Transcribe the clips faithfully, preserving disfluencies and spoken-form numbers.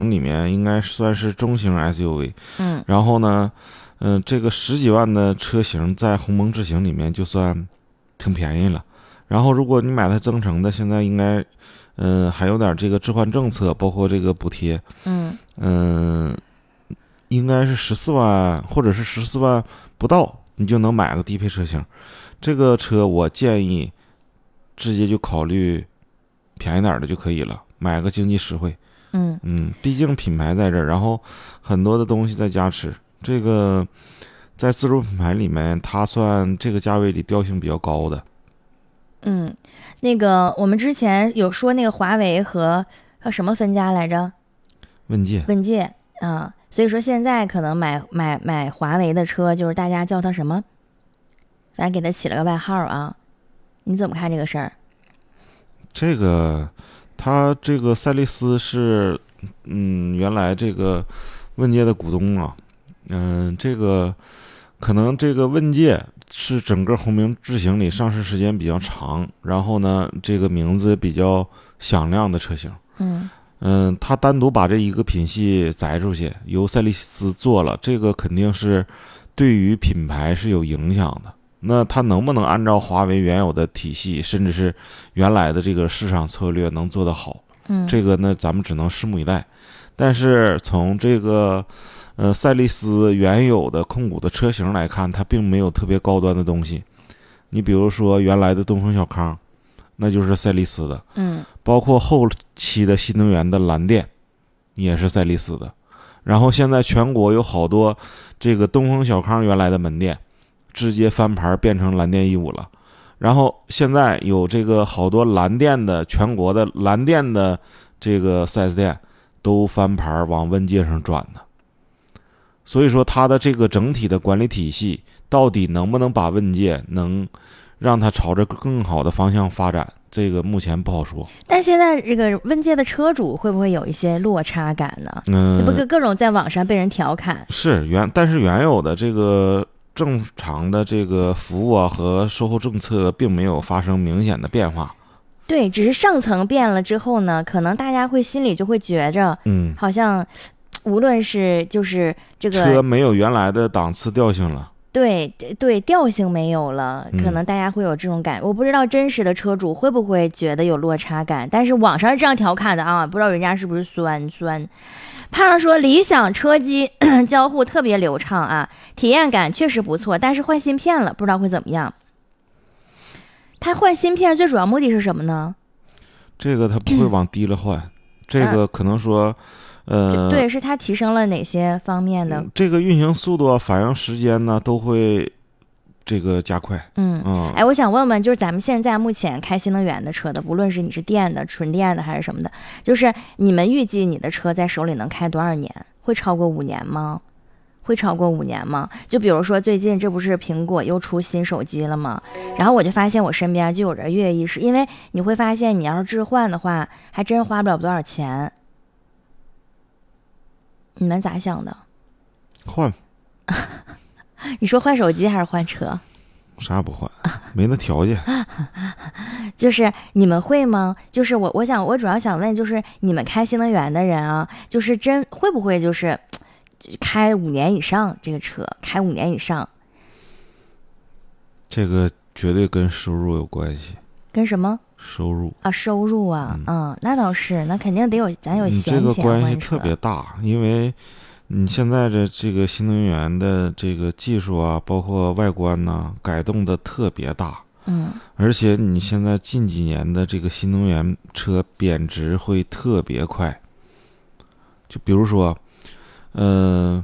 里面应该算是中型 S U V。 嗯， 然后呢，嗯、呃，这个十几万的车型在鸿蒙智行里面就算挺便宜了。然后如果你买它增程的，现在应该，嗯、呃，还有点这个置换政策，包括这个补贴， 嗯嗯、呃，应该是十四万或者是十四万不到，你就能买个低配车型。这个车我建议直接就考虑便宜点的就可以了，买个经济实惠。 嗯嗯，毕竟品牌在这儿，然后很多的东西在加持。这个在自主品牌里面，它算这个价位里调性比较高的。 嗯，那个我们之前有说那个华为和和什么分家来着？ 问界， 问界啊，所以说现在可能买买买华为的车，就是大家叫它什么，反正给它起了个外号啊。你怎么看这个事儿？ 这个它这个赛力斯是，嗯，原来这个问界的股东啊，嗯，这个可能这个问界是整个鸿蒙智行里上市时间比较长，然后呢，这个名字比较响亮的车型。 嗯嗯，他单独把这一个品系摘出去，由赛力斯做了，这个肯定是对于品牌是有影响的。那他能不能按照华为原有的体系，甚至是原来的这个市场策略能做得好？ 嗯， 这个呢，咱们只能拭目以待。但是从这个呃赛力斯原有的控股的车型来看，它并没有特别高端的东西。你比如说原来的东风小康，那就是赛力斯的。 嗯包括后期的新能源的蓝电，也是赛力斯的。然后现在全国有好多这个东风小康原来的门店，直接翻牌变成蓝电一五了。然后现在有这个好多蓝电的全国的蓝电的这个 四 S 店都翻牌往问界上转的。所以说它的这个整体的管理体系到底能不能把问界能让它朝着更好的方向发展，这个目前不好说。 但是现在这个问界的车主会不会有一些落差感呢？ 嗯， 不各各种在网上被人调侃。 是原，但是原有的这个正常的这个服务啊和售后政策并没有发生明显的变化。 对，只是上层变了之后呢，可能大家会心里就会觉着， 嗯， 好像无论是就是这个车没有原来的档次调性了。 对对，调性没有了， 嗯可能大家会有这种感。我不知道真实的车主会不会觉得有落差感，但是网上是这样调侃的啊，不知道人家是不是酸酸。胖儿说，理想车机交互特别流畅啊，体验感确实不错，但是换芯片了，不知道会怎么样。他换芯片最主要目的是什么呢？ 这个它不会往低了换，这个可能说，呃， 对，是它提升了哪些方面的？ 这个运行速度啊、反应时间呢，都会这个加快。 嗯， 嗯， 哎，我想问问，就是咱们现在目前开新能源的车的，不论是你是电的、纯电的还是什么的，就是你们预计你的车在手里能开多少年？会超过五年吗？会超过五年吗？就比如说最近这不是苹果又出新手机了吗？然后我就发现我身边就有人跃跃欲试，因为你会发现你要是置换的话，还真花不了多少钱。你们咋想的？ 换你说换手机还是换车？ 啥也不换，没那条件。 就是你们会吗？就是我，我想我主要想问，就是你们开新能源的人啊，就是真会不会就是开五年以上这个车，开五年以上， 这个绝对跟收入有关系。 跟什么收入啊？收入啊，嗯，嗯那倒是，那肯定得有咱有你闲钱这个关系换车特别大，因为你现在的这个新能源的这个技术啊，包括外观呐、改动的特别大。 嗯而且你现在近几年的这个新能源车贬值会特别快。就比如说，嗯、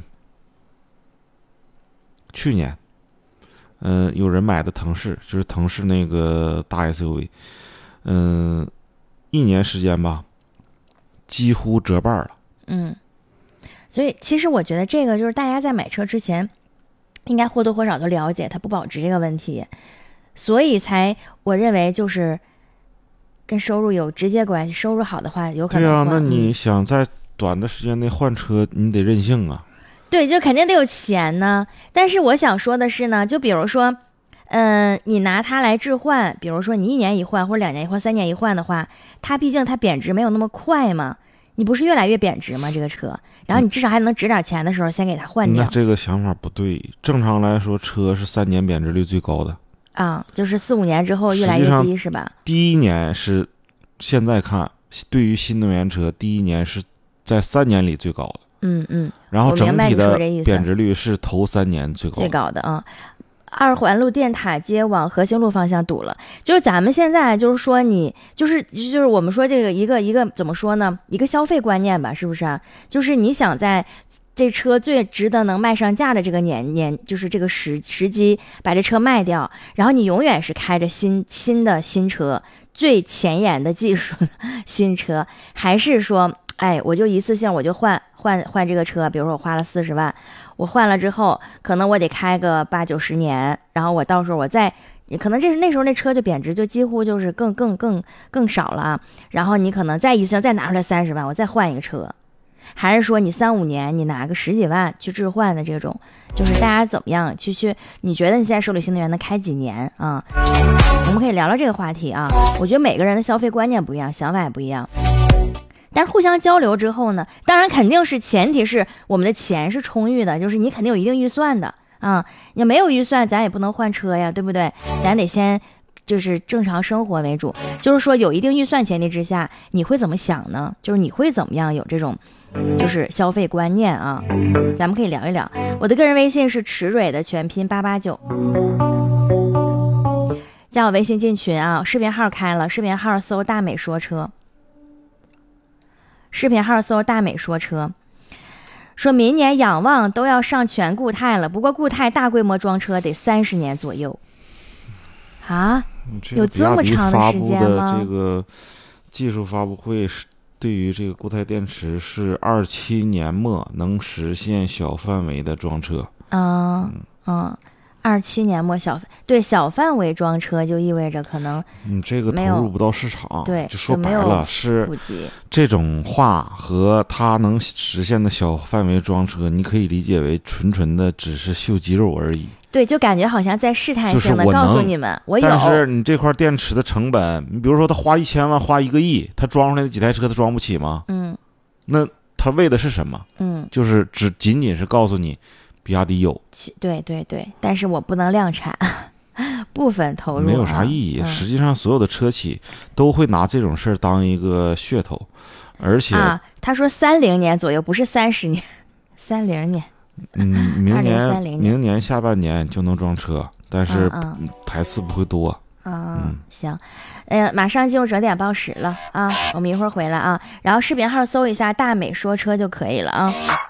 去年，嗯、有人买的腾势，就是腾势那个大 S U V， 嗯、一年时间吧，几乎折半了。 嗯，所以其实我觉得这个就是大家在买车之前，应该或多或少都了解它不保值这个问题，所以才我认为就是跟收入有直接关系，收入好的话有可能对啊， 换那你嗯想在短的时间内换车，你得任性啊。 对，就肯定得有钱呢。但是我想说的是呢，就比如说，嗯、你拿它来置换，比如说你一年一换或者两年一换、三年一换的话，它毕竟它贬值没有那么快嘛。 你不是越来越贬值吗？这个车，然后你至少还能值点钱的时候先给它换掉。 那这个想法不对，正常来说车是三年贬值率最高的啊，就是四五年之后越来越低是吧？ 第一年是现在看对于新能源车第一年是在三年里最高的。 嗯嗯， 然后整体的贬值率是头三年最高的最高的啊。二环路电塔街往和兴路方向堵了，就是咱们现在就是说你就是就是我们说这个一个一个怎么说呢？一个消费观念吧，是不是啊？就是你想在这车最值得能卖上价的这个年年，就是这个时时机把这车卖掉，然后你永远是开着新新的新车，最前沿的技术的新车，还是说？哎，我就一次性我就换换换这个车，比如说我花了四十万，我换了之后，可能我得开个八九十年，然后我到时候我再，可能这那时候那车就贬值，就几乎就是更更更更少了啊。然后你可能再一次性再拿出来三十万，我再换一个车，还是说你三五年你拿个十几万去置换的这种，就是大家怎么样去去？你觉得你现在手里新能源能开几年啊？我们可以聊聊这个话题啊。我觉得每个人的消费观念不一样，想法也不一样。但是互相交流之后呢，当然肯定是前提是我们的钱是充裕的，就是你肯定有一定预算的啊。你没有预算，咱也不能换车呀，对不对？咱得先就是正常生活为主。就是说有一定预算前提之下，你会怎么想呢？就是你会怎么样有这种就是消费观念啊？咱们可以聊一聊。我的个人微信是池蕊的全拼八八九，加我微信进群啊。视频号开了，视频号搜大美说车。视频号搜大美说车，说明年仰望都要上全固态了，不过固态大规模装车得三十年左右啊，有这么长的时间吗？ 这个技术发布会是对于这个固态电池是二七年末能实现小范围的装车。 嗯嗯。二七年末小对小范围装车就意味着可能嗯这个投入不到市场， 对， 就说白了是这种话和它能实现的小范围装车，你可以理解为纯纯的只是秀肌肉而已。 对，就感觉好像在试探性的告诉你们，我有。 但是你这块电池的成本，你比如说他花一千万，花一个亿，他装出来的几台车他装不起吗？ 嗯， 那他为的是什么？ 嗯， 就是只仅仅是告诉你。比亚迪有， 对对对，但是我不能量产，部分投入、啊、 没有啥意义、 嗯。 实际上，所有的车企都会拿这种事儿当一个噱头，而且啊，他说三零年左右，不是三十年，三零年， 嗯，明年年明年下半年就能装车，但是台次不会多。 嗯，嗯行，呃，马上进入整点报时了啊，我们一会儿回来啊，然后视频号搜一下大美说车就可以了啊。